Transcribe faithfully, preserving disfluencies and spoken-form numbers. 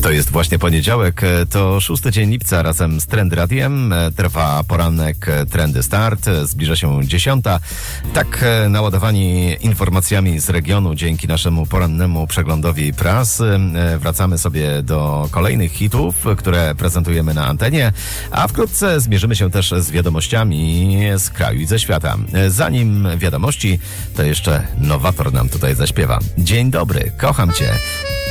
To jest właśnie poniedziałek, to szósty dzień lipca. Razem z Trend Radiem trwa poranek Trendy Start. Zbliża się dziesiąta. Tak naładowani informacjami z regionu dzięki naszemu porannemu przeglądowi prasy wracamy sobie do kolejnych hitów, które prezentujemy na antenie, a wkrótce zmierzymy się też z wiadomościami z kraju i ze świata. Zanim wiadomości, to jeszcze Nowator nam tutaj zaśpiewa. Dzień dobry, kocham cię.